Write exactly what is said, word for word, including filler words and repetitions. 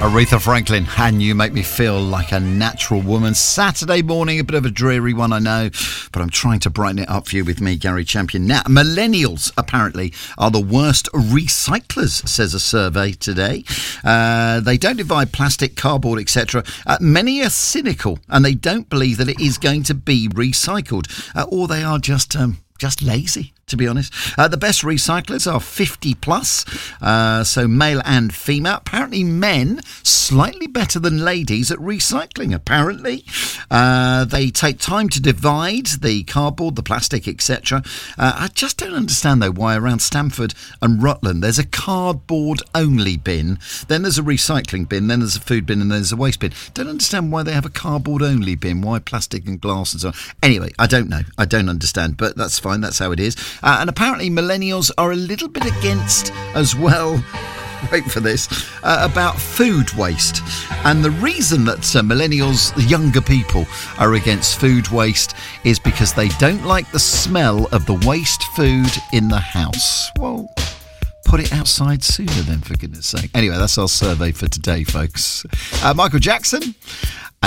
Aretha Franklin, and You Make Me Feel Like a Natural Woman. Saturday morning, a bit of a dreary one, I know, but I'm trying to brighten it up for you with me, Gary Champion. Now, millennials, apparently, are the worst recyclers, says a survey today. Uh, they don't divide plastic, cardboard, et cetera. Uh, many are cynical, and they don't believe that it is going to be recycled, uh, or they are just... Um, Just lazy, to be honest. Uh, the best recyclers are fifty plus, uh, so male and female. Apparently men slightly better than ladies at recycling, apparently. Uh, they take time to divide the cardboard, the plastic, et cetera. Uh, I just don't understand, though, why around Stamford and Rutland there's a cardboard-only bin, then there's a recycling bin, then there's a food bin, and there's a waste bin. Don't understand why they have a cardboard-only bin, why plastic and glass and so on. Anyway, I don't know. I don't understand, but that's fine. That's how it is. Uh, and apparently millennials are a little bit against as well, wait for this, uh, about food waste. And the reason that uh, millennials, the younger people, are against food waste is because they don't like the smell of the waste food in the house. Well, put it outside sooner then, for goodness sake. Anyway, that's our survey for today, folks. Uh, Michael Jackson.